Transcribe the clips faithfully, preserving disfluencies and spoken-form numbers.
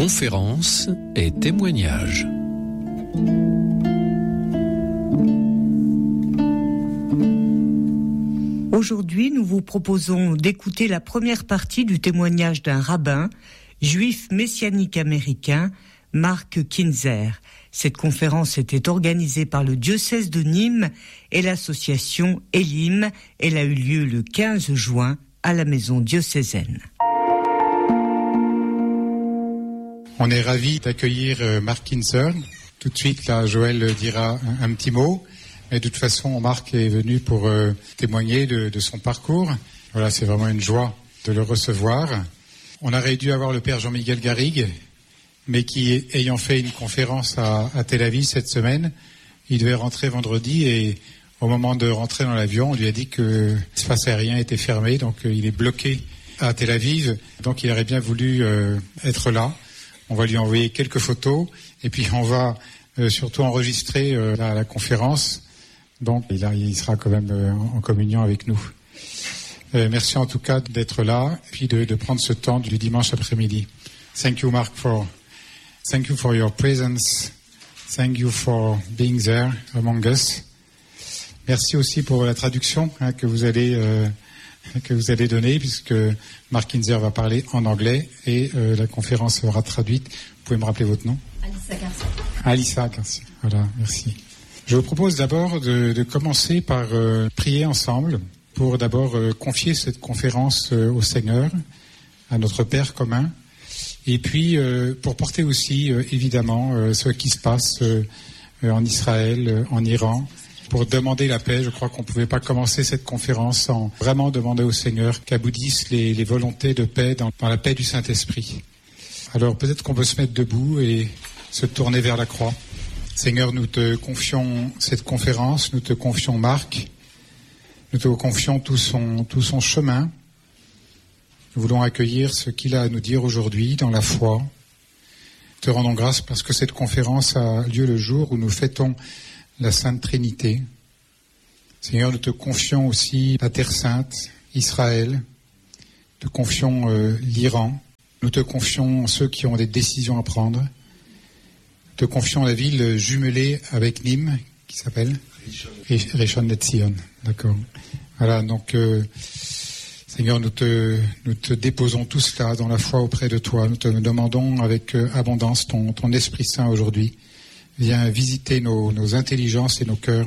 Conférences et témoignages. Aujourd'hui, nous vous proposons d'écouter la première partie du témoignage d'un rabbin, juif messianique américain, Mark Kinzer. Cette conférence était organisée par le diocèse de Nîmes et l'association Elim. Elle a eu lieu le quinze juin à la maison diocésaine. On est ravis d'accueillir Mark Kinzer. Tout de suite, là, Joël dira un, un petit mot. Mais de toute façon, Marc est venu pour euh, témoigner de, de son parcours. Voilà, c'est vraiment une joie de le recevoir. On aurait dû avoir le père Jean-Miguel Garrigue, mais qui, ayant fait une conférence à, à Tel Aviv cette semaine, il devait rentrer vendredi et au moment de rentrer dans l'avion, on lui a dit que l'espace aérien était fermé, donc euh, il est bloqué à Tel Aviv. Donc il aurait bien voulu euh, être là. On va lui envoyer quelques photos et puis on va euh, surtout enregistrer euh, la, la conférence. Donc, il, a, il sera quand même euh, en communion avec nous. Euh, merci en tout cas d'être là, puis de, de prendre ce temps du dimanche après-midi. Thank you, Mark, for thank you for your presence. Thank you for being there among us. Merci aussi pour la traduction hein, que vous allez euh, que vous allez donner, puisque Mark Kinzer va parler en anglais et euh, la conférence sera traduite. Vous pouvez me rappeler votre nom ? Alissa Garcia. Alissa Garcia. Voilà, merci. Je vous propose d'abord de, de commencer par euh, prier ensemble pour d'abord euh, confier cette conférence euh, au Seigneur, à notre Père commun, et puis euh, pour porter aussi euh, évidemment euh, ce qui se passe euh, euh, en Israël, euh, en Iran, pour demander la paix. Je crois qu'on ne pouvait pas commencer cette conférence sans vraiment demander au Seigneur qu'aboutissent les, les volontés de paix dans, dans la paix du Saint-Esprit. Alors peut-être qu'on peut se mettre debout et se tourner vers la croix. Seigneur, nous te confions cette conférence, nous te confions Marc, nous te confions tout son, tout son chemin. Nous voulons accueillir ce qu'il a à nous dire aujourd'hui dans la foi. Te rendons grâce parce que cette conférence a lieu le jour où nous fêtons la Sainte Trinité. Seigneur, nous te confions aussi la Terre Sainte, Israël, nous te confions euh, l'Iran, nous te confions ceux qui ont des décisions à prendre. Te confions la ville jumelée avec Nîmes, qui s'appelle Rishon LeZion. D'accord. Voilà, donc, euh, Seigneur, nous te, nous te déposons tout cela dans la foi auprès de toi. Nous te demandons avec euh, abondance ton, ton Esprit Saint aujourd'hui. Viens visiter nos, nos intelligences et nos cœurs.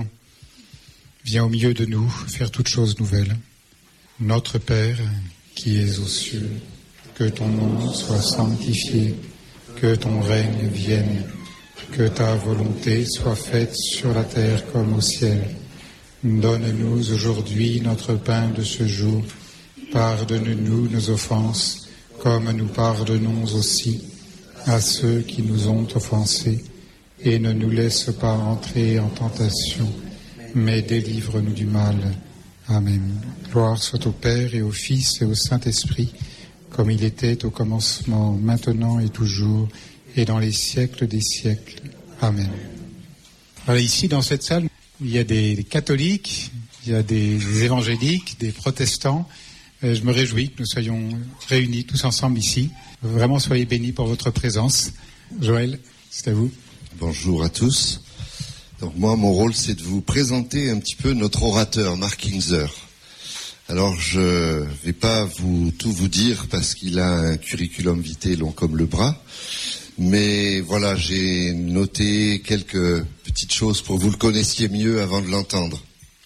Viens au milieu de nous faire toutes choses nouvelles. Notre Père, qui es aux cieux, que ton nom soit sanctifié, que ton règne vienne. Que ta volonté soit faite sur la terre comme au ciel. Donne-nous aujourd'hui notre pain de ce jour. Pardonne-nous nos offenses, comme nous pardonnons aussi à ceux qui nous ont offensés. Et ne nous laisse pas entrer en tentation, mais délivre-nous du mal. Amen. Gloire soit au Père et au Fils et au Saint-Esprit, comme il était au commencement, maintenant et toujours, et dans les siècles des siècles. Amen. Voilà, ici, dans cette salle, il y a des, des catholiques, il y a des, des évangéliques, des protestants. Euh, je me réjouis que nous soyons réunis tous ensemble ici. Vraiment, soyez bénis pour votre présence. Joël, c'est à vous. Bonjour à tous. Donc moi, mon rôle, c'est de vous présenter un petit peu notre orateur, Mark Kinzer. Alors, je vais pas vous tout vous dire parce qu'il a un curriculum vitae long comme le bras. Mais voilà, j'ai noté quelques petites choses pour que vous le connaissiez mieux avant de l'entendre.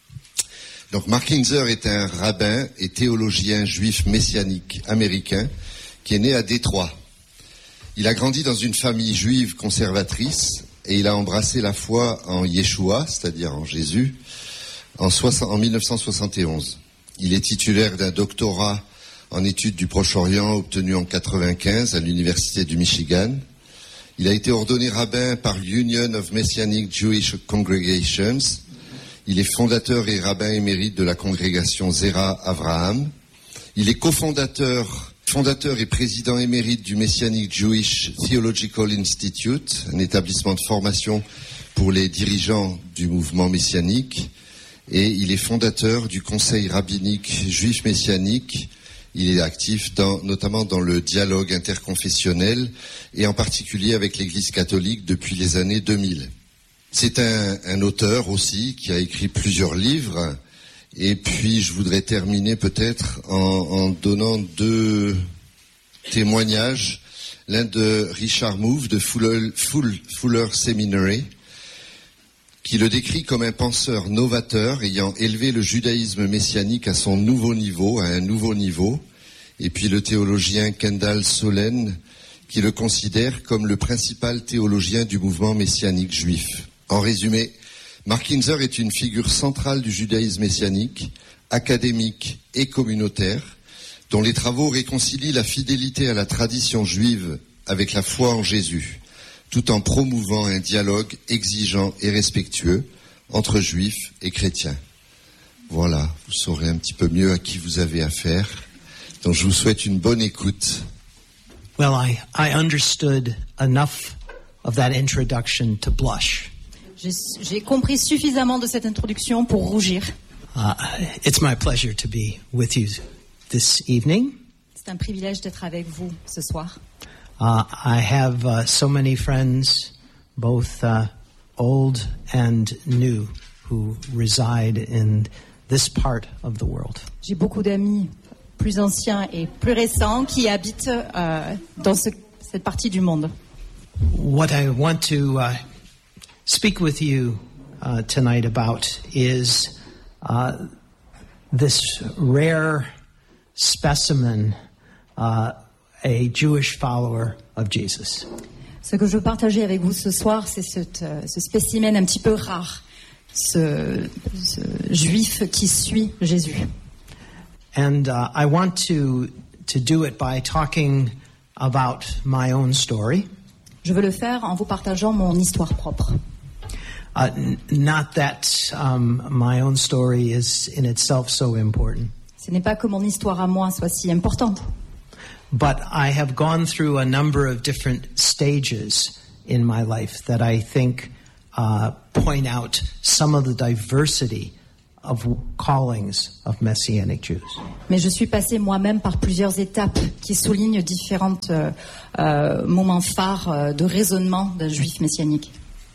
Donc Mark Kinzer est un rabbin et théologien juif messianique américain qui est né à Détroit. Il a grandi dans une famille juive conservatrice et il a embrassé la foi en Yeshua, c'est-à-dire en Jésus, en, soixante, en dix-neuf cent soixante et onze. Il est titulaire d'un doctorat en études du Proche-Orient obtenu en quatre-vingt-quinze à l'université du Michigan. Il a été ordonné rabbin par l'Union of Messianic Jewish Congregations. Il est fondateur et rabbin émérite de la congrégation Zera Avraham. Il est cofondateur, fondateur et président émérite du Messianic Jewish Theological Institute, un établissement de formation pour les dirigeants du mouvement messianique. Et il est fondateur du Conseil rabbinique juif messianique Il est actif dans, notamment dans le dialogue interconfessionnel et en particulier avec l'Église catholique depuis les années deux mille. C'est un, un auteur aussi qui a écrit plusieurs livres. Et puis je voudrais terminer peut-être en, en donnant deux témoignages. L'un de Richard Mouv de Fuller, Fuller Seminary, qui le décrit comme un penseur novateur ayant élevé le judaïsme messianique à son nouveau niveau, à un nouveau niveau, et puis le théologien Kendall Solen, qui le considère comme le principal théologien du mouvement messianique juif. En résumé, Mark Kinzer est une figure centrale du judaïsme messianique, académique et communautaire, dont les travaux réconcilient la fidélité à la tradition juive avec la foi en Jésus, tout en promouvant un dialogue exigeant et respectueux entre juifs et chrétiens. Voilà, vous saurez un petit peu mieux à qui vous avez affaire. Donc je vous souhaite une bonne écoute. Well, I, I understood enough of that introduction to blush. J'ai, j'ai compris suffisamment de cette introduction pour rougir. Uh, it's my pleasure to be with you this evening. C'est un privilège d'être avec vous ce soir. Uh, I have uh, so many friends, both uh, old and new, who reside in this part of the world. J'ai beaucoup d'amis plus anciens et plus récents qui habitent euh, dans ce, cette partie du monde. What I want to uh, speak with you uh, tonight about is uh, this rare specimen, uh, a Jewish follower of Jesus. Ce que je veux partager avec vous ce soir, c'est cette, euh, ce spécimen un petit peu rare, ce, ce juif qui suit Jésus. And uh, I want to to do it by talking about my own story. Je veux le faire en vous partageant mon histoire propre. Uh, n- not that um, my own story is in itself so important. Ce n'est pas que mon histoire à moi soit si importante. But I have gone through a number of different stages in my life that I think uh, point out some of the diversity of callings of Messianic Jews. Mais je suis passée moi-même par plusieurs étapes qui soulignent différents euh, euh, moments phares euh, de raisonnement d'un juif messianique.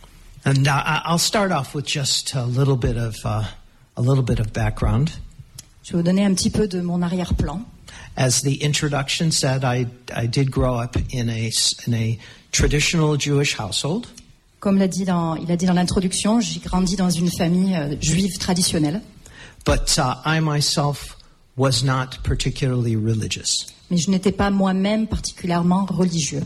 And uh, I'll start off with just a little bit of uh, a little bit of background. Je vais vous donner un petit peu de mon arrière-plan. As the introduction said, I I did grow up in a in a traditional Jewish household. Comme l'a dit dans, il a dit dans l'introduction, j'ai grandi dans une famille euh, juive traditionnelle. But uh, I myself was not particularly religious. Mais je n'étais pas moi-même particulièrement religieux.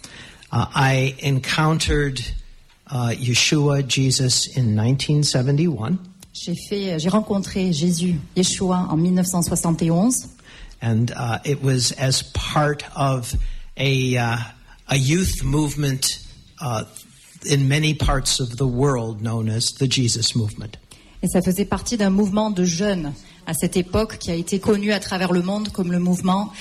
Uh, I encountered uh, Yeshua, Jesus, in nineteen seventy-one. J'ai fait, j'ai rencontré Jésus, Yeshua, en mille neuf cent soixante et onze. And uh, it was as part of a uh, a youth movement uh, in many parts of the world known as the Jesus Movement. Et ça faisait partie d'un mouvement de jeunes à cette époque qui a été connu à travers le monde comme le mouvement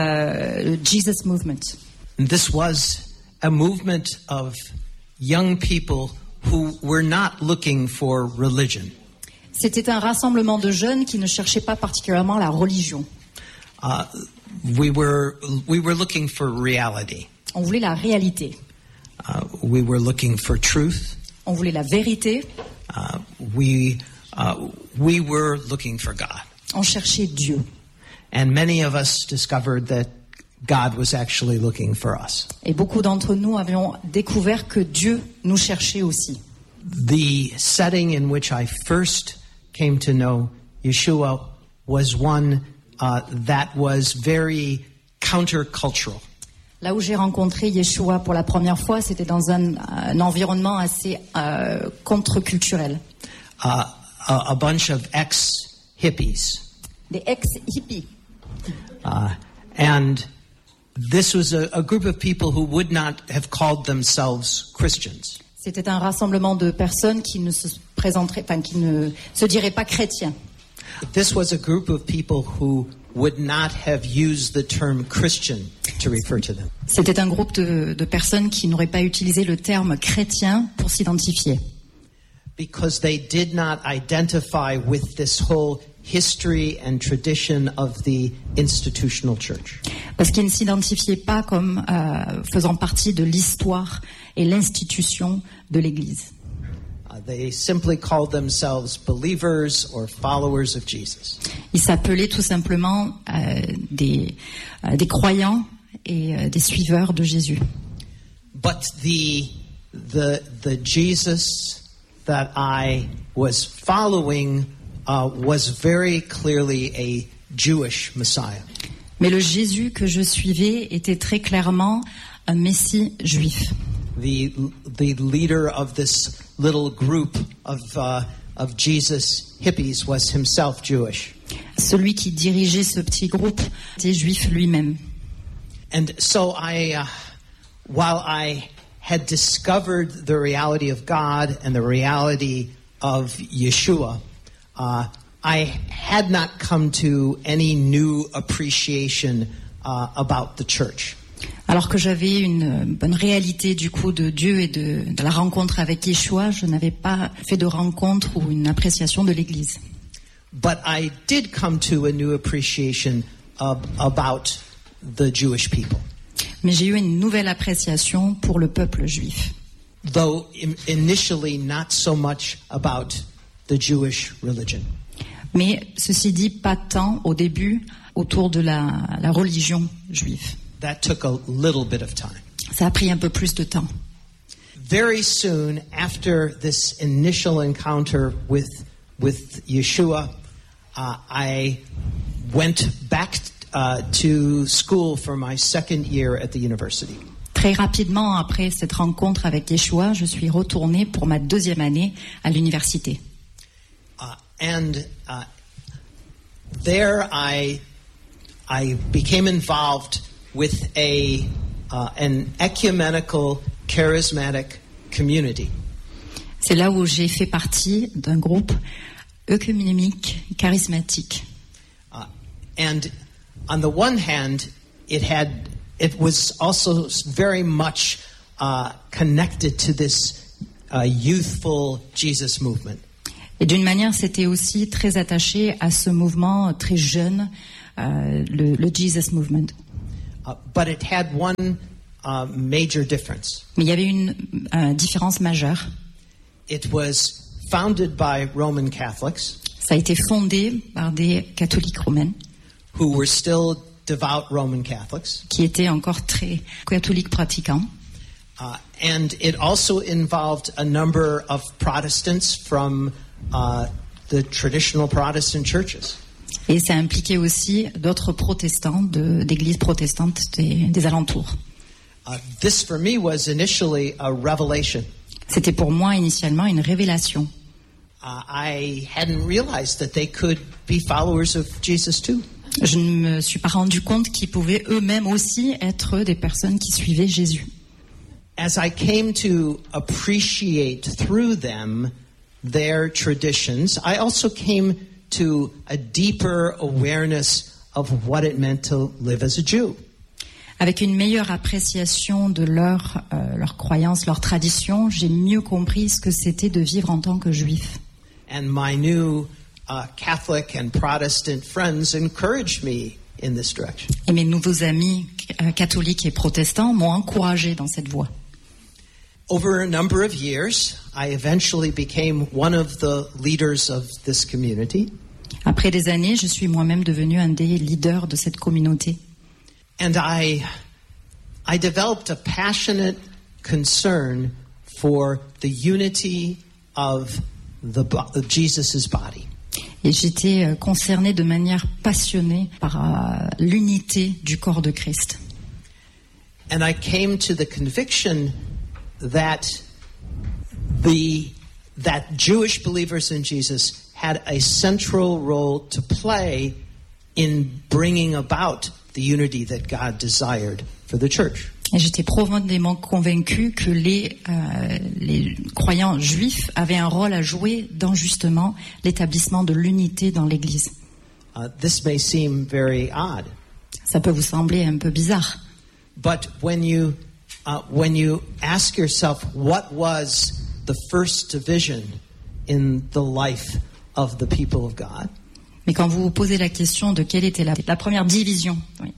euh, le Jesus Movement. And this was a movement of young people who were not looking for religion. C'était un rassemblement de jeunes qui ne cherchaient pas particulièrement la religion. Uh, we were we were looking for reality. On voulait la réalité. Uh, we were looking for truth. On voulait la vérité. Uh, we uh, we were looking for God. On cherchait Dieu. And many of us discovered that God was actually looking for us. Et beaucoup d'entre nous avions découvert que Dieu nous cherchait aussi. The setting in which I first came to know Yeshua was one uh, that was very countercultural. Là où j'ai rencontré Yeshua pour la première fois, c'était dans un, un environnement assez euh, contre-culturel. Uh, a, a bunch of ex-hippies. Des ex-hippies. Uh, and this was a, a group of people who would not have called themselves Christians. C'était un rassemblement de personnes qui ne se présenteraient, enfin qui ne se diraient pas chrétiens. This was a group of people who would not have used the term Christian to refer to them. C'était un groupe de, de personnes qui n'auraient pas utilisé le terme chrétien pour s'identifier. Because they did not identify with this whole history and tradition of the institutional church. Parce qu'ils ne s'identifiaient pas comme euh, faisant partie de l'histoire et l'institution de l'Église. Uh, they simply called themselves believers or followers of Jesus. Ils s'appelaient tout simplement euh, des, euh, des croyants et euh, des suiveurs de Jésus. But the the the Jesus that I was following uh, was very clearly a Jewish Messiah. Mais le Jésus que je suivais était très clairement un Messie juif. The the leader of this little group of uh, of Jesus hippies was himself Jewish. Celui qui dirigeait ce petit groupe était juif lui-même. And so I, uh, while I had discovered the reality of God and the reality of Yeshua, uh, I had not come to any new appreciation uh, about the church. Alors que j'avais une bonne réalité du coup de Dieu et de, de la rencontre avec Yeshua, je n'avais pas fait de rencontre ou une appréciation de l'Église. But I did come to a new appreciation of, about the Jewish people. Mais j'ai eu une nouvelle appréciation pour le peuple juif. Though initially not so much about the Jewish religion. Mais ceci dit, pas tant au début autour de la, la religion juive. That took a little bit of time. Ça a pris un peu plus de temps. Very soon after this initial encounter with with Yeshua, uh, I went back uh, to school for my second year at the university. Très rapidement après cette rencontre avec Yeshua, je suis retourné pour ma deuxième année à l'université. Uh, and uh, there I I became involved with a uh, an ecumenical charismatic community. C'est là où j'ai fait partie d'un groupe œcuménique charismatique. Uh, and on the one hand, it had it was also very much uh, connected to this uh, youthful Jesus movement. Et d'une manière, c'était aussi très attaché à ce mouvement très jeune, euh, le, le Jesus Movement. Uh, but it had one uh, major difference. Mais il y avait une euh, différence majeure. It was founded by Roman Catholics. Ça a été fondé par des catholiques romains. Who were still devout Roman Catholics. Qui étaient encore très catholiques pratiquants. Uh, and it also involved a number of Protestants from uh, the traditional Protestant churches. Et ça impliquait aussi d'autres protestants, de, d'églises protestantes des, des alentours. Uh, this for me was initially a revelation. C'était pour moi initialement une révélation. Uh, I hadn't realized that they could be followers of Jesus too. Je ne me suis pas rendu compte qu'ils pouvaient eux-mêmes aussi être des personnes qui suivaient Jésus. As I came to appreciate through them their traditions, I also came to a deeper awareness of what it meant to live as a Jew. Avec une meilleure appréciation de leurs euh, leurs croyances, leurs traditions, j'ai mieux compris ce que c'était de vivre en tant que juif. And my new uh, Catholic and Protestant friends encouraged me in this direction. Et mes nouveaux amis euh, catholiques et protestants m'ont encouragé dans cette voie. Over a number of years, I eventually became one of the leaders of this community. Après des années, je suis moi-même devenu un des leaders de cette communauté. And I, I developed a passionate concern for the unity of the of Jesus's body. Et j'étais concernée de manière passionnée par euh, l'unité du corps de Christ. And I came to the conviction that the that Jewish believers in Jesus had a central role to play in bringing about the unity that God desired for the church. Et j'étais profondément convaincue que les, euh, les croyants juifs avaient un rôle à jouer dans justement l'établissement de l'unité dans l'Église. Uh, this may seem very odd. Ça peut vous sembler un peu bizarre. But when you uh, when you ask yourself what was the first division in the life of the people of God, Mais quand vous vous posez la question de quelle était la, la première division, oui.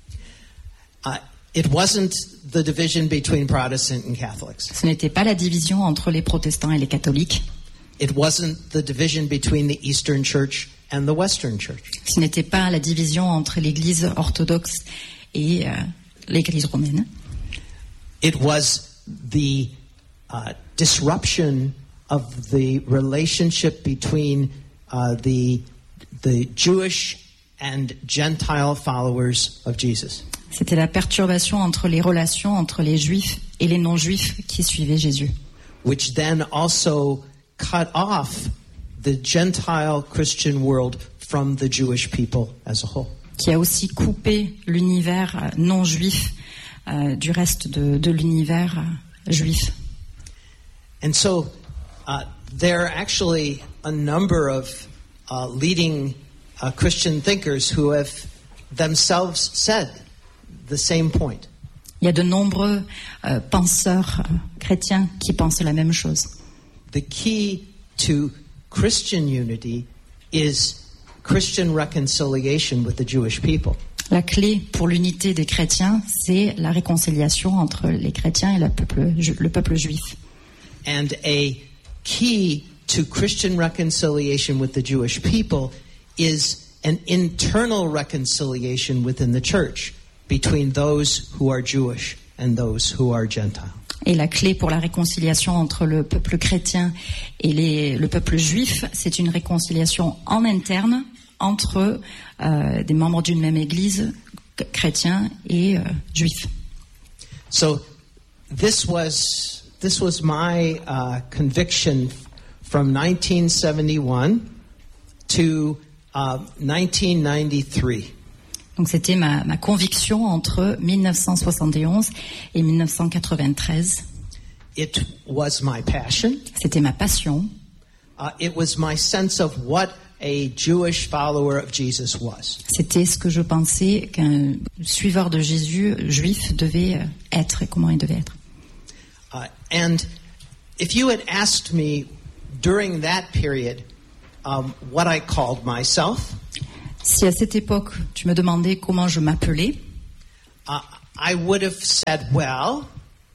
Uh, it wasn't the division between Protestant and Catholics. Ce n'était pas la division entre les protestants et les catholiques. It wasn't the division between the Eastern Church and the Western Church. Ce n'était pas la division entre l'Église orthodoxe et euh, l'Église romaine. It was the uh, disruption of the relationship between uh, the the Jewish and Gentile followers of Jesus. C'était la perturbation entre les relations entre les Juifs et les non-Juifs qui suivaient Jésus. Which then also cut off the Gentile Christian world from the Jewish people as a whole. Qui a aussi coupé l'univers non-juif euh, du reste de, de l'univers euh, juif. And so uh, there are actually a number of uh, leading uh, Christian thinkers who have themselves said the same point. Il y a de nombreux euh, penseurs euh, chrétiens qui pensent la même chose. The key to Christian unity is Christian reconciliation with the Jewish people. La clé pour l'unité des chrétiens, c'est la réconciliation entre les chrétiens et le peuple, le peuple juif. And a key to Christian reconciliation with the Jewish people is an internal reconciliation within the church between those who are Jewish and those who are Gentile. Et la clé pour la réconciliation entre le peuple chrétien et les, le peuple juif, c'est une réconciliation en interne entre euh, des membres d'une même église, chrétiens et euh, juifs. So this was this was my uh, conviction from nineteen seventy-one to uh, nineteen ninety-three. Donc c'était ma, ma conviction entre mille neuf cent soixante et onze et mille neuf cent quatre-vingt-treize. It was my passion. C'était ma passion. Uh, it was my sense of what a Jewish follower of Jesus was. C'était ce que je pensais qu'un suiveur de Jésus juif devait être et comment il devait être. Uh, and if you had asked me during that period um, what I called myself, si à cette époque tu me demandais comment je m'appelais, uh, I would have said, well,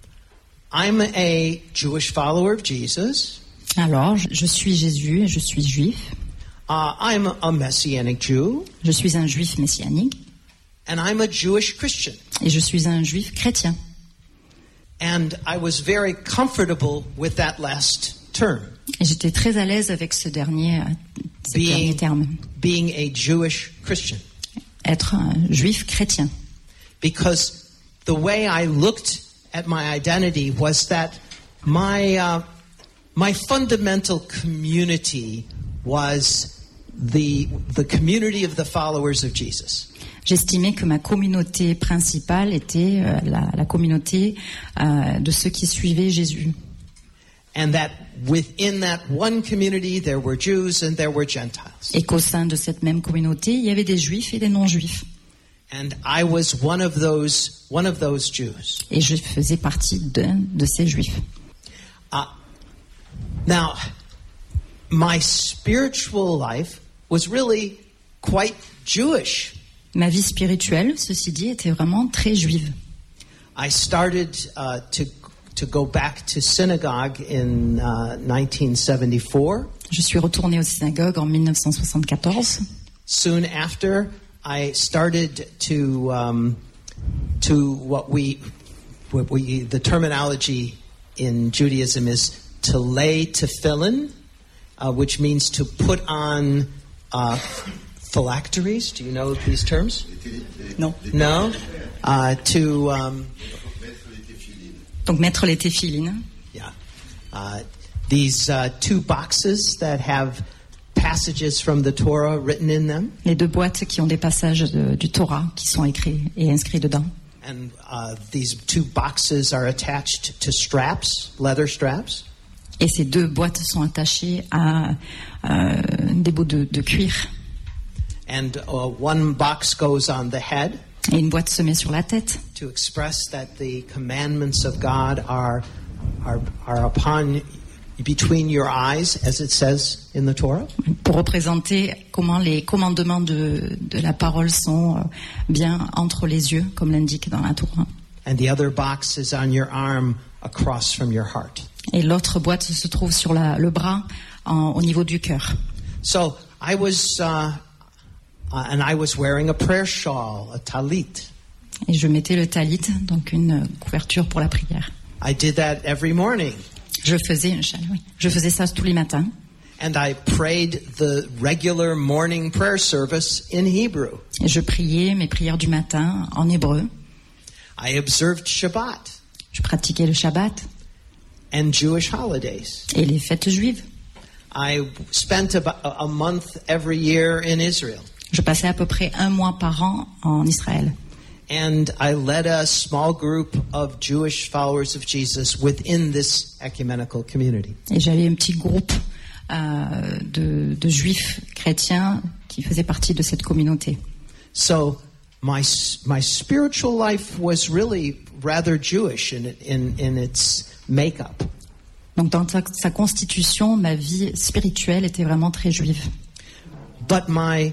I'm a Jewish follower of Jesus. Alors, je suis Jésus et je suis juif. Uh, I'm a Messianic Jew. Je suis un juif messianique. And I'm a Jewish Christian. Et je suis un juif chrétien. And I was very comfortable with that last term. Et j'étais très à l'aise avec ce dernier, ce being, dernier terme. Being a Jewish Christian. Être un juif chrétien. Because the way I looked at my identity was that my uh, my fundamental community was the the community of the followers of Jesus. J'estimais que ma communauté principale était euh, la, la communauté euh, de ceux qui suivaient Jésus. And that within that one community there were Jews and there were Gentiles. Et qu'au sein de cette même communauté, il y avait des juifs et des non-juifs. And I was one of those one of those Jews. Et je faisais partie d'un de ces juifs. Uh, now, my spiritual life was really quite Jewish. Ma vie spirituelle, ceci dit, était vraiment très juive. I started uh, to to go back to synagogue in uh, nineteen seventy-four. Je suis retournée aux synagogues en mille neuf cent soixante-quatorze. Soon after, I started to um, to what we what we the terminology in Judaism is to lay tefillin, uh, which means to put on uh, phylacteries. Do you know these terms? Non. No. Uh, to um, Donc mettre les téphilines. Yeah. Uh, these uh, two boxes that have passages from the Torah written in them. Les deux boîtes qui ont des passages de, du Torah qui sont écrits et inscrits dedans. And uh, these two boxes are attached to straps, leather straps. Et ces deux boîtes sont attachées à euh, des bouts de, de cuir. And uh, one box goes on the head. Et une boîte se met sur la tête. To express that the commandments of God are are are upon between your eyes, as it says in the Torah. Pour représenter comment les commandements de, de la parole sont euh, bien entre les yeux, comme l'indique dans la Torah. And the other box is on your arm across from your heart. Et l'autre boîte se trouve sur la, le bras en, au niveau du cœur. So I was, uh, uh, and I was wearing a prayer shawl, a talit. Et je mettais le talit, donc une couverture pour la prière. I did that every morning. Je faisais, oui, je faisais ça tous les matins. And I prayed the regular morning prayer service in Hebrew. Et je priais mes prières du matin en hébreu. I observed Shabbat. Je pratiquais le Shabbat. And Jewish holidays. Et les fêtes juives. I spent about a month every year in Israel. Je passais à peu près un mois par an en Israël. And I led a small group of Jewish followers of Jesus within this ecumenical community. Et j'avais un petit groupe euh, de, de juifs chrétiens qui faisaient partie de cette communauté. So my my spiritual life was really rather Jewish in in in its makeup. Donc dans sa, sa constitution, ma vie spirituelle était vraiment très juive. But my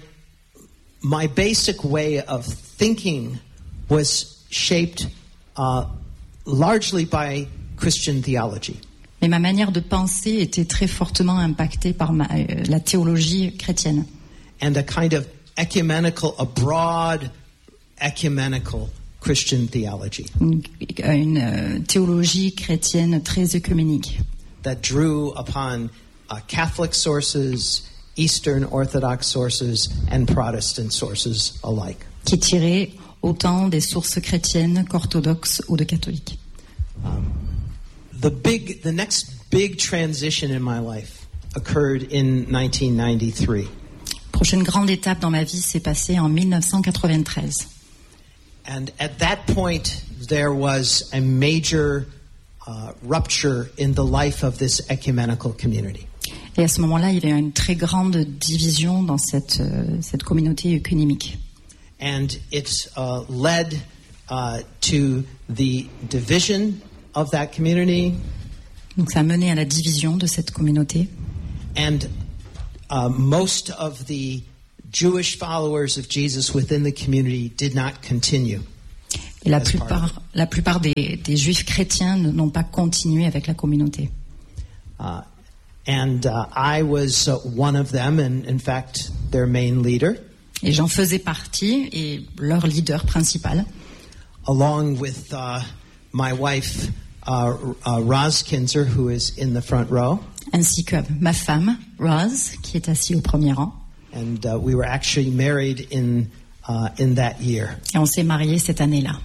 my basic way of thinking was shaped uh, largely by Christian theology. Mais ma manière de penser était très fortement impactée par ma, euh, la théologie chrétienne. And a kind of ecumenical, a broad ecumenical Christian theology. Une, une euh, théologie chrétienne très œcuménique. That drew upon uh, Catholic sources, Eastern Orthodox sources, and Protestant sources alike. Qui tirait autant des sources chrétiennes qu'orthodoxes ou de catholiques. Um, the big, the next big transition in my life occurred in nineteen ninety-three. Prochaine grande étape dans ma vie s'est passée en mille neuf cent quatre-vingt-treize. And at that point, there was a major uh, rupture in the life of this ecumenical community. Et à ce moment-là, il y avait une très grande division dans cette euh, cette communauté œcuménique. And it uh, led uh, to the division of that community. Donc ça a mené à la division de cette communauté. And uh, most of the Jewish followers of Jesus within the community did not continue. Et la plupart, la plupart des, des juifs chrétiens n'ont pas continué avec la communauté. Uh, and uh, I was uh, one of them, and in fact, their main leader. Et j'en faisais partie, et leur leader principal. Along with uh, my wife, uh, uh, Roz Kinzer, who is in the front row. Ainsi que ma femme, Roz, qui est assise au premier rang. And uh, we were actually married in uh, in that year. Et on s'est mariés cette année-là.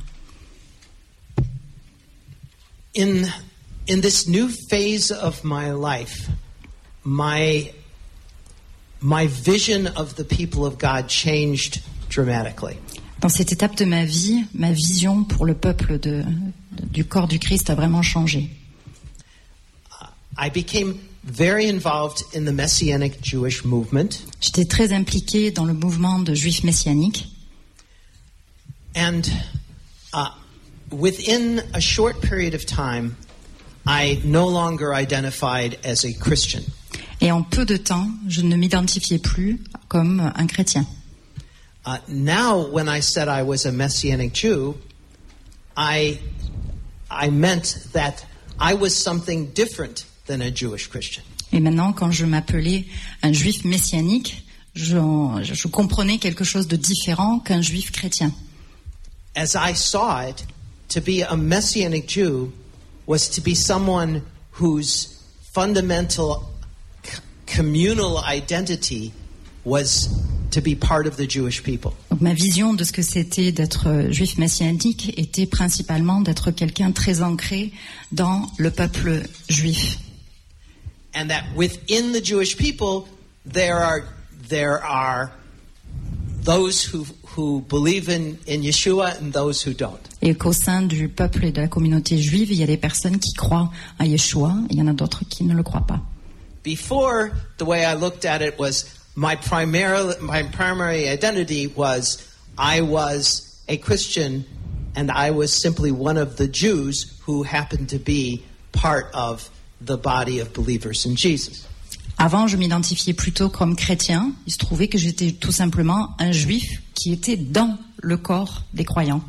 In in this new phase of my life, my my vision of the people of God changed dramatically. Dans cette étape de ma vie, ma vision pour le peuple de, de, du corps du Christ a vraiment changé. Uh, I became very involved in the Messianic Jewish movement. J'étais très impliquée dans le mouvement de juifs messianiques. And uh, within a short period of time, I no longer identified as a Christian. Et en peu de temps, je ne m'identifiais plus comme un chrétien. Uh, now, when I said I was a Messianic Jew, I I meant that I was something different than a Jewish Christian. Et maintenant, quand je m'appelais un juif messianique, je, je comprenais quelque chose de différent qu'un juif chrétien. As I saw it, to be a Messianic Jew was to be someone whose fundamental communal identity was to be part of the Jewish people. Donc ma vision de ce que c'était d'être juif messianique était principalement d'être quelqu'un très ancré dans le peuple juif. And that within the Jewish people there are there are those who who believe in in Yeshua and those who don't. Et qu'au sein du peuple et de la communauté juive, il y a des personnes qui croient à Yeshua, et il y en a d'autres qui ne le croient pas. Before, the way I looked at it was my primary my primary identity was I was a Christian and I was simply one of the Jews who happened to be part of the body of believers in Jesus. Avant, je m'identifiais plutôt comme chrétien. Il se trouvait que j'étais tout simplement un juif qui était dans le corps des croyants.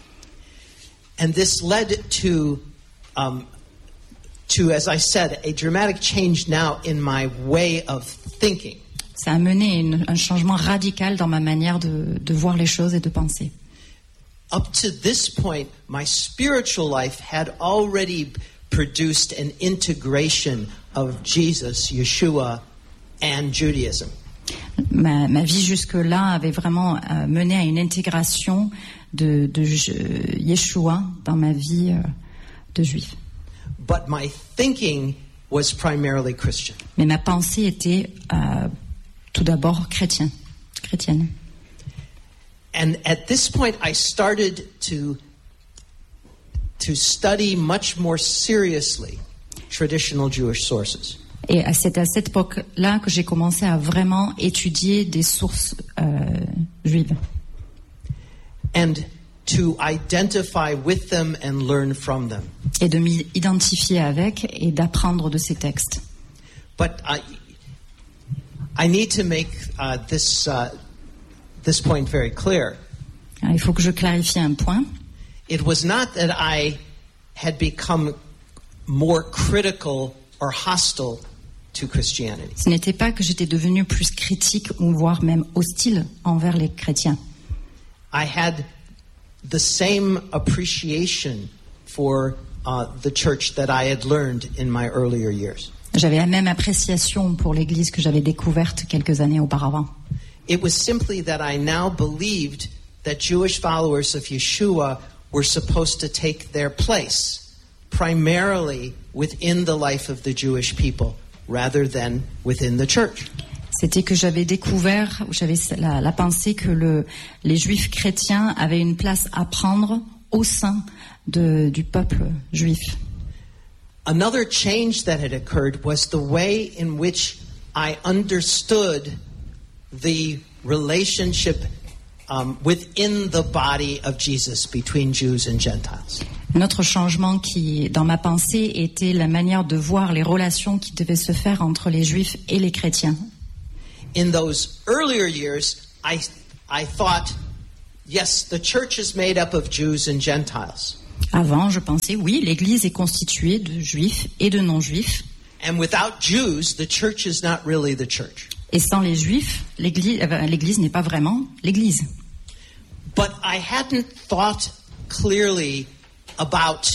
And this led to, um, to, as I said, a dramatic change now in my way of thinking. Ça a mené une, un changement radical dans ma manière de, de voir les choses et de penser. Up to this point, my spiritual life had already produced an integration of Jesus, Yeshua, and Judaism. Ma, ma vie jusque-là avait vraiment euh, mené à une intégration de, de euh, Yeshua dans ma vie euh, de juif. But my thinking was primarily Christian. Mais ma pensée était euh, tout d'abord chrétien, chrétienne. And at this point, I started to to study much more seriously traditional Jewish sources. Et c'est à cette époque-là que j'ai commencé à vraiment étudier des sources euh, juives. And to identify with them and learn from them. Et de m'identifier avec et d'apprendre de ces textes. But I, I need to make uh, this uh, this point very clear. Alors, il faut que je clarifie un point. It was not that I had become more critical or hostile to Christianity. Ce n'était pas que j'étais devenu plus critique ou voire même hostile envers les chrétiens. I had the same appreciation for uh, the church that I had learned in my earlier years. J'avais la même appréciation pour l'Église que j'avais découverte quelques années auparavant. It was simply that I now believed that Jewish followers of Yeshua were supposed to take their place primarily within the life of the Jewish people rather than within the church. C'était que j'avais découvert, j'avais la, la pensée que le, les Juifs chrétiens avaient une place à prendre au sein de, du peuple juif. Another change that had occurred was the way in which I understood the relationship um, within the body of Jesus between Jews and Gentiles. Un autre changement qui, dans ma pensée, était la manière de voir les relations qui devaient se faire entre les Juifs et les chrétiens. In those earlier years, I, I thought, yes, the church is made up of Jews and Gentiles. Avant, je pensais, oui, l'Église est constituée de Juifs et de non-Juifs. And without Jews, the church is not really the church. Et sans les Juifs, l'Église, l'Église n'est pas vraiment l'Église. But I hadn't thought clearly about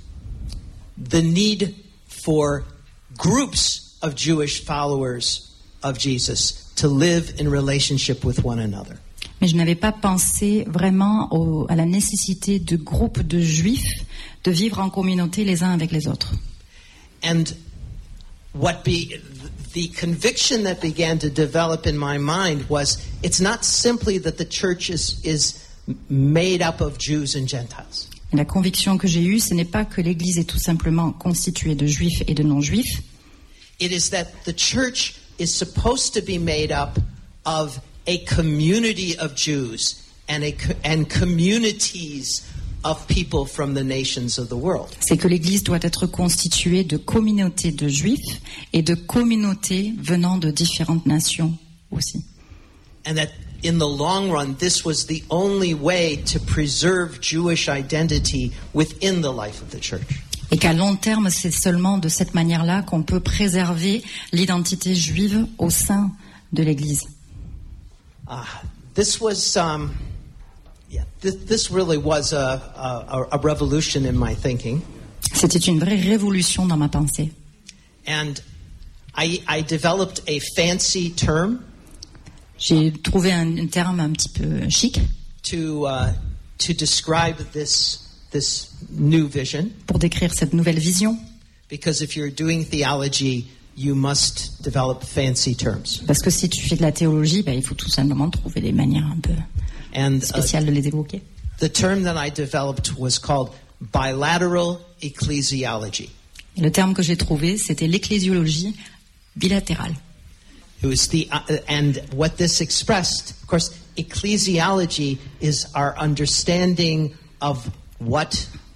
the need for groups of Jewish followers of Jesus to live in relationship with one another. Mais je n'avais pas pensé vraiment au, à la nécessité de groupes de Juifs de vivre en communauté les uns avec les autres. And what be the conviction that began to develop in my mind was it's not simply that the church is is made up of Jews and Gentiles. Et la conviction que j'ai eue, ce n'est pas que l'Église est tout simplement constituée de Juifs et de non-Juifs. It is that the church is supposed to be made up of a community of Jews and a and communities of people from the nations of the world. C'est que l'Église doit être constituée de communautés de Juifs et de communautés venant de différentes nations aussi. And that in the long run, this was the only way to preserve Jewish identity within the life of the church. Et qu'à long terme, c'est seulement de cette manière-là qu'on peut préserver l'identité juive au sein de l'Église. Uh, this was, um, yeah, this, this really was a, a, a revolution in my thinking. C'était une vraie révolution dans ma pensée. And I, I developed a fancy term. J'ai trouvé un, un terme un petit peu chic to uh, to describe this this new vision. Pour décrire cette nouvelle vision. Because if you're doing theology, you must develop fancy terms. Parce que si tu fais de la théologie, bah, il faut tout simplement trouver des manières un peu And, spéciales uh, de les évoquer. The term that I developed was called bilateral ecclesiology. Et le terme que j'ai trouvé, c'était l'ecclésiologie bilatérale. It was the uh, and what this expressed, of course, ecclesiology is our understanding of what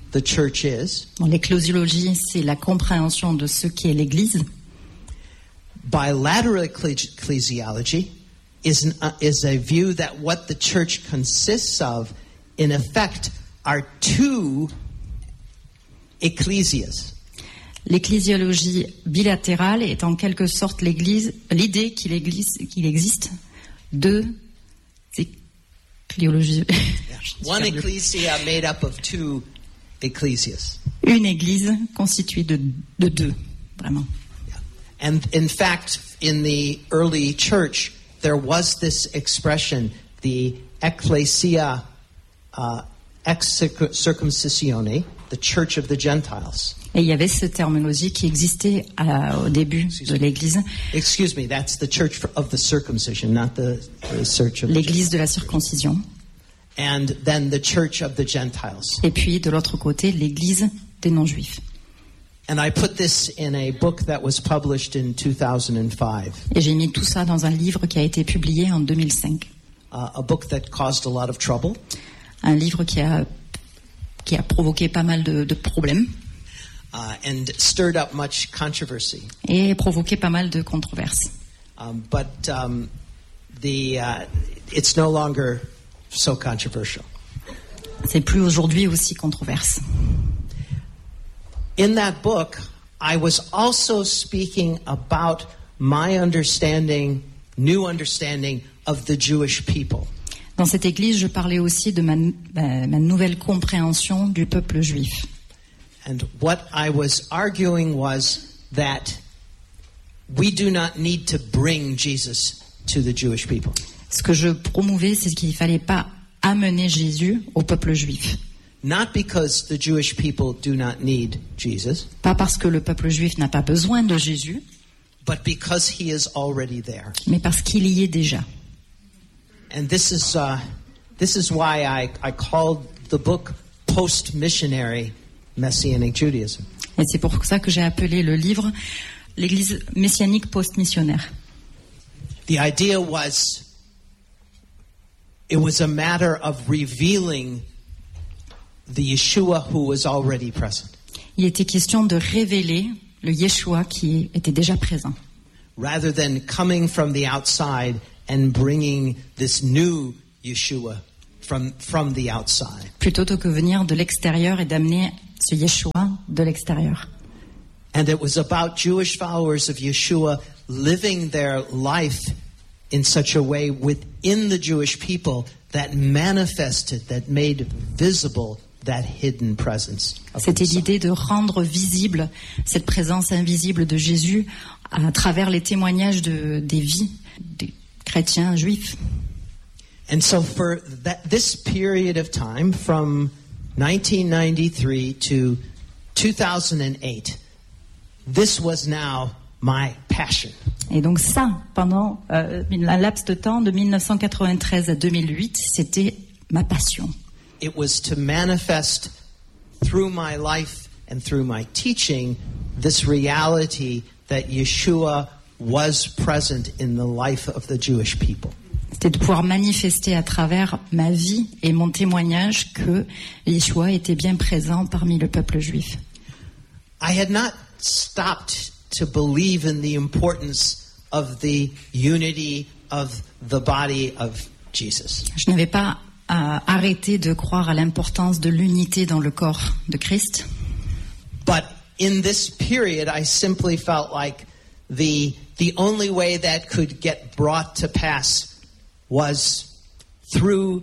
the church is. Bon, l'ecclésiologie, c'est la compréhension de ce qu'est l'Église. Bilateral ecclesiology is, an, uh, is a view that what the church consists of, in effect, are two ecclesias. L'ecclésiologie bilatérale est en quelque sorte l'Église, l'idée qu'il, église, qu'il existe deux ecclésiologies. One ecclesia made up of two ecclesias. Une Église constituée de, de deux, vraiment. And in fact, in the early church, there was this expression, the ecclesia uh, ex circumcisione, the church of the Gentiles. Et il y avait cette terminologie qui existait à, au début de l'Église. Excuse me, that's the church of the circumcision, not the, the church of the l'Église de la circoncision. And then the church of the Gentiles. Et puis de l'autre côté, l'Église des non-juifs. And I put this in a book that was published in two thousand five. Et j'ai mis tout ça dans un livre qui a été publié en deux mille cinq. Uh, a book that caused a lot of trouble. Un livre qui a qui a provoqué pas mal de, de problèmes. Uh, and stirred up much controversy. Et provoqué pas mal de controverses. Um, but um, the uh, it's no longer so controversial. C'est plus aujourd'hui aussi controverse. In that book, I was also speaking about my understanding, new understanding of the Jewish people. Dans cette église, je parlais aussi de ma, ma, ma nouvelle compréhension du peuple juif. And what I was arguing was that we do not need to bring Jesus to the Jewish people. Ce que je promouvais, c'est qu'il ne fallait pas amener Jésus au peuple juif. Not because the Jewish people do not need Jesus. Pas parce que le peuple juif n'a pas besoin de Jésus. But because he is already there. Mais parce qu'il y est déjà. And this is uh, this is why I, I called the book Post-Missionary Messianic Judaism. Et c'est pour ça que j'ai appelé le livre l'Église messianique post-missionnaire. The idea was it was a matter of revealing the Yeshua who was already present. Il était question de révéler le Yeshua qui était déjà présent. Rather than coming from the outside and bringing this new Yeshua from from the outside. Plutôt que venir de l'extérieur et d'amener ce Yeshua de l'extérieur. And it was about Jewish followers of Yeshua living their life in such a way within the Jewish people that manifested, that made visible that hidden presence. C'était l'idée de rendre visible cette présence invisible de Jésus à travers les témoignages de, des vies des chrétiens juifs. And so for that, this period of time, from nineteen ninety-three to two thousand eight, this was now my passion. Et donc ça, pendant euh, un laps de temps de mille neuf cent quatre-vingt-treize à deux mille huit, c'était ma passion. It was to manifest through my life and through my teaching this reality that Yeshua was present in the life of the Jewish people. C'était de pouvoir manifester à travers ma vie et mon témoignage que Yeshua était bien présent parmi le peuple juif. I had not stopped to believe in the importance of the unity of the body of Jesus. Je n'avais pas à arrêter de croire à l'importance de l'unité dans le corps de Christ. But in this period, I simply felt like the the only way that could get brought to pass was through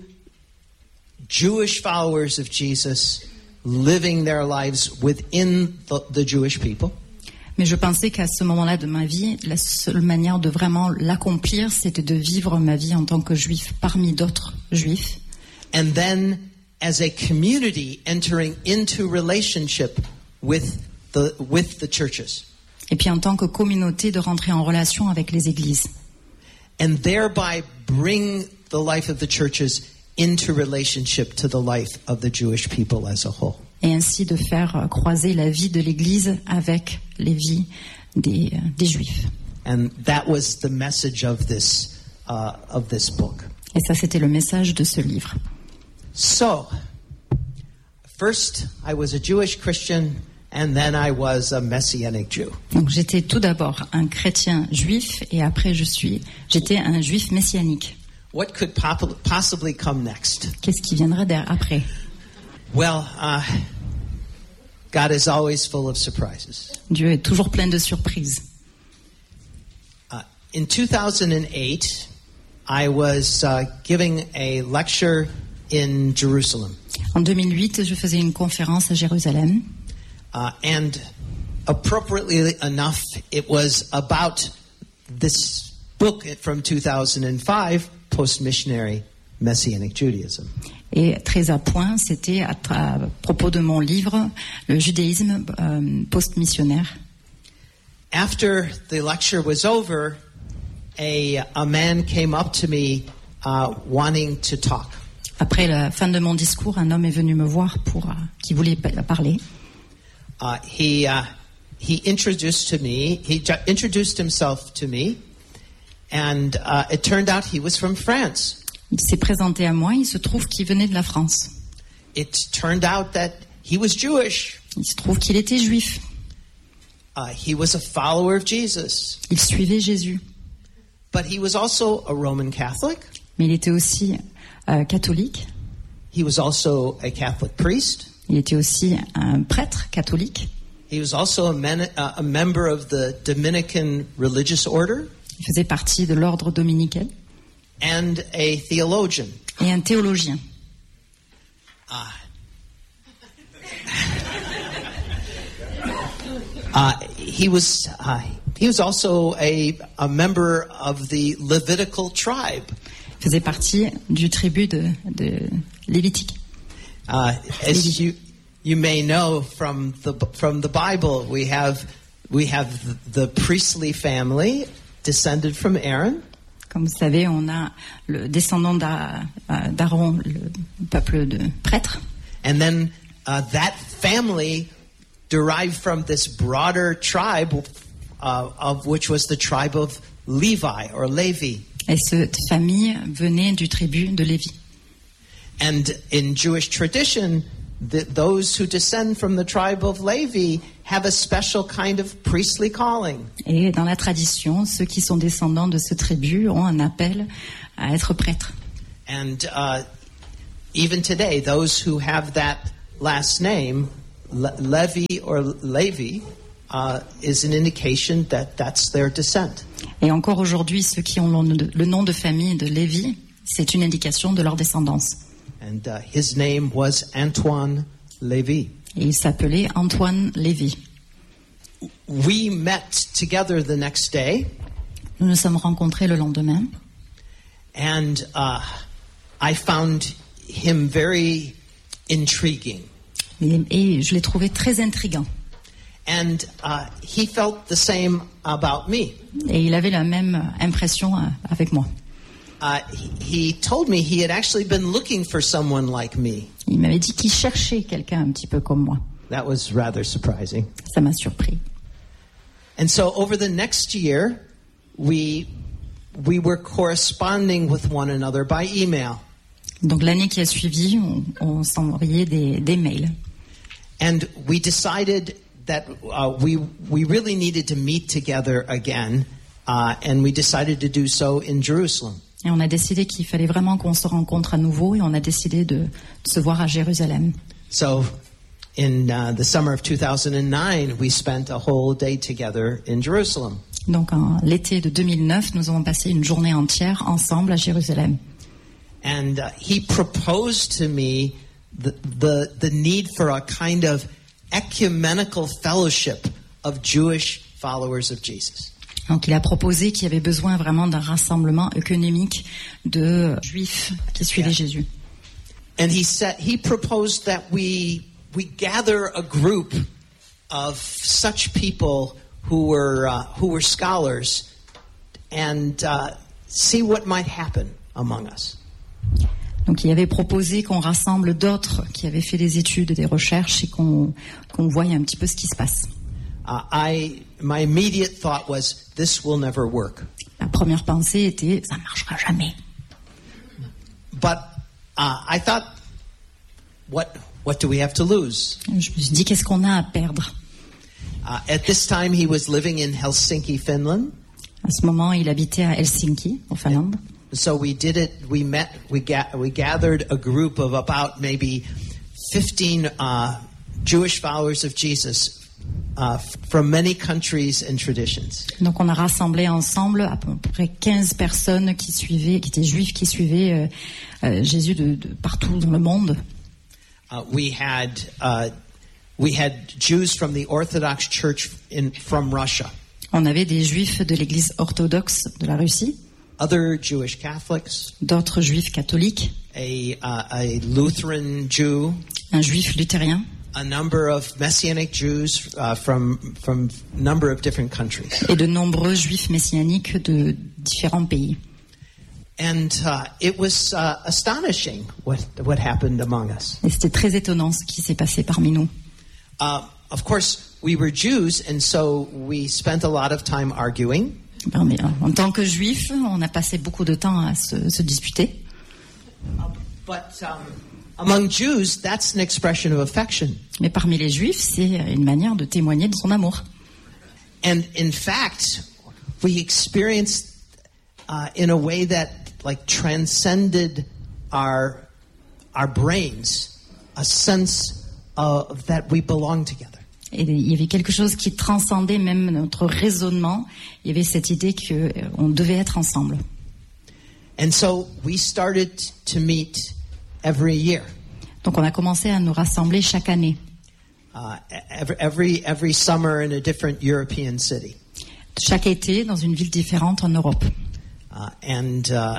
Jewish followers of Jesus living their lives within the, the Jewish people. Mais je pensais qu'à ce moment-là de ma vie, la seule manière de vraiment l'accomplir, c'était de vivre ma vie en tant que juif parmi d'autres juifs. And then, as a community, entering into relationship with the with the churches. Et puis en tant que communauté, de rentrer en relation avec les églises. And thereby bring the life of the churches into relationship to the life of the Jewish people as a whole. Et ainsi de faire croiser la vie de l'Église avec les vies des, des Juifs. And that was the message of this uh, of this book. Et ça, c'était le message de ce livre. So, first I was a Jewish Christian, and then I was a Messianic Jew. Donc j'étais tout d'abord un chrétien juif et après je suis, j'étais un juif messianique. What could pop- possibly come next? Qu'est-ce qui viendra derrière après? Well, uh, God is always full of surprises. Dieu est toujours plein de surprises. Uh, in two thousand eight, I was uh, giving a lecture in Jerusalem. En deux mille huit, je faisais une conférence à Jérusalem. Uh, and appropriately enough, it was about this book from two thousand five, Post-Missionary Messianic Judaism. Et très à point, c'était à, à propos de mon livre, le judaïsme euh, post-missionnaire. After the lecture was over, a, a man came up to me uh, wanting to talk. Après la fin de mon discours, un homme est venu me voir pour euh, qui voulait parler. Uh, he uh, he introduced to me. He ju- introduced himself to me, and uh, it turned out he was from France. Il s'est présenté à moi. Il se trouve qu'il venait de la France. It turned out that he was Jewish. Il se trouve qu'il était juif. Uh, he was a follower of Jesus, Il suivait Jésus, but he was also a Roman Catholic. mais il était aussi euh, catholique. He was also a Catholic priest. Il était aussi un prêtre catholique. He was also a, men- uh, a member of the Dominican religious order Il faisait partie de l'ordre dominicain and a theologian. et un théologien. Uh, uh, he was uh, he was also a, a member of the Levitical tribe. Il faisait partie du tribu de, de Lévitique. Uh, as you you may know from the from the Bible, we have we have the, the priestly family descended from Aaron. Comme vous savez, on a le descendant d'A- d'Aaron, le peuple de prêtres. And then uh, that family derived from this broader tribe, uh, of which was the tribe of Levi or Levi. Et cette famille venait du tribu de Lévi. And in Jewish tradition, the, those who descend from the tribe of Levi have a special kind of priestly calling. Et dans la tradition, ceux qui sont descendants de ce tribu ont un appel à être prêtres. And uh, even today, those who have that last name, Le- Levi or Levi, uh, is an indication that that's their descent. Et encore aujourd'hui, ceux qui ont le nom de famille de Lévi, c'est une indication de leur descendance. And uh, his name was Antoine Lévi. Et il s'appelait Antoine Lévi. We met together the next day, Nous nous sommes rencontrés le lendemain. and uh, I found him very intriguing. Et, et je l'ai trouvé très intriguant. And uh, he felt the same about me. Et il avait la même impression euh, avec moi. Uh, he, he told me he had actually been looking for someone like me. Il m'avait dit qu'il cherchait quelqu'un un petit peu comme moi. That was rather surprising. Ça m'a surpris. And so over the next year, we we were corresponding with one another by email. Donc l'année qui a suivi, on, on s'envoyait des, des mails. And we decided that uh, we we really needed to meet together again, uh, and we decided to do so in Jerusalem. Et on a décidé qu'il fallait vraiment qu'on se rencontre à nouveau et on a décidé de, de se voir à Jérusalem. So, in uh, the summer of two thousand nine, we spent a whole day together in Jerusalem. Donc en l'été de deux mille neuf, nous avons passé une journée entière ensemble à Jérusalem. And uh, he proposed to me the, the the need for a kind of ecumenical fellowship of Jewish followers of Jesus. Donc il a proposé qu'il y avait besoin vraiment d'un rassemblement économique de juifs qui suivaient Yeah. Jésus. And he said he proposed that we we gather a group of such people who were uh, who were scholars and uh, see what might happen among us. Donc il avait proposé qu'on rassemble d'autres qui avaient fait des études, des recherches et qu'on qu'on voie un petit peu ce qui se passe. Uh, I my immediate thought was this will never work. La première pensée était ça marchera jamais. But uh, I thought what what do we have to lose? Je me suis dit, qu'est-ce qu'on a à perdre? Uh, at this time, he was living in Helsinki, Finland. À ce moment, il habitait à Helsinki, en Finlande. So we did it. We met. We ga- we gathered a group of about maybe fifteen uh, Jewish followers of Jesus uh, from many countries and traditions. Donc, on a rassemblé ensemble à peu près quinze personnes qui suivaient, qui étaient juifs, qui suivaient euh, euh, Jésus de, de partout dans le monde. Uh, we had uh, we had Jews from the Orthodox Church in from Russia. On avait des juifs de l'Église orthodoxe de la Russie, Other Jewish Catholics, d'autres juifs catholiques, a uh, a Lutheran Jew, un juif luthérien, a number of Messianic Jews uh, from from number of different countries, et de nombreux juifs messianiques de différents pays. and uh, it was uh, astonishing what what happened among us. Et c'était très étonnant ce qui s'est passé parmi nous. Uh, of course, we were Jews, and so we spent a lot of time arguing. Ben, mais, en tant que juifs, on a passé beaucoup de temps à se, se disputer. But um, among Jews, that's an expression of affection. Mais parmi les juifs, c'est une manière de témoigner de son amour. And in fact, we experienced uh, in a way that like transcended our our brains a sense of that we belong together. Et il y avait quelque chose qui transcendait même notre raisonnement. Il y avait cette idée qu'on devait être ensemble. And so we started to meet every year. Donc on a commencé à nous rassembler chaque année. Uh, every, every every summer in a different European city. Chaque été dans une ville différente en Europe. Uh, and uh,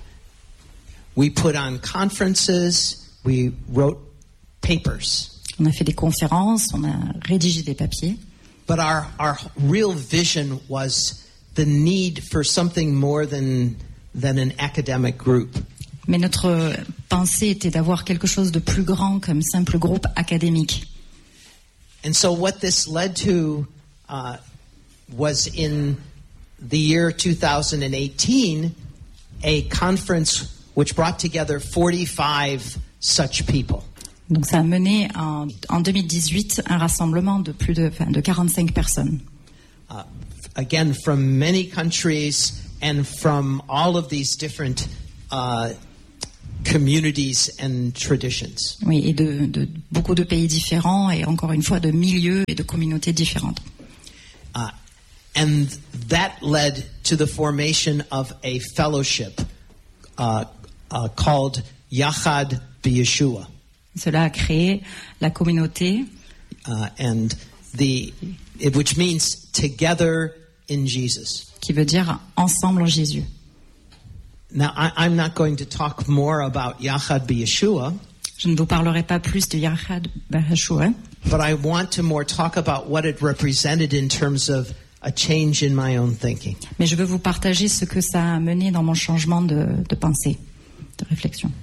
we put on conferences, we wrote papers. On a fait des conférences, on a rédigé des papiers. But our, our real vision was the need for something more than, than an academic group. Mais notre pensée était d'avoir quelque chose de plus grand qu'un simple groupe académique. And so what this led to uh, was in the year two thousand eighteen, a conference which brought together forty-five such people. Donc ça a mené en, en deux mille dix-huit un rassemblement de plus de, enfin, de quarante-cinq personnes. Uh, again, from many countries and from all of these different uh, communities and traditions. Oui, et de, de beaucoup de pays différents et encore une fois de milieux et de communautés différentes. Uh, and that led to the formation of a fellowship uh, uh, called Yachad B'Yeshua. Cela a créé la communauté, uh, and the it, which means together in Jesus. Qui veut dire ensemble en Jésus. Now, I, I'm not going to talk more about Yachad B'Yeshua. Je ne vous parlerai pas plus de Yachad B'Yeshua. But I want to more talk about what it represented in terms of a change in my own thinking. Mais je veux vous partager ce que ça a mené dans mon changement de, de pensée, de réflexion.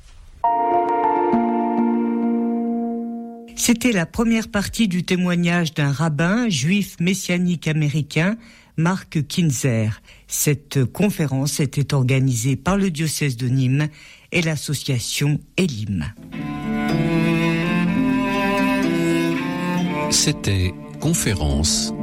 C'était la première partie du témoignage d'un rabbin juif messianique américain, Mark Kinzer. Cette conférence était organisée par le diocèse de Nîmes et l'association Elim. C'était Conférence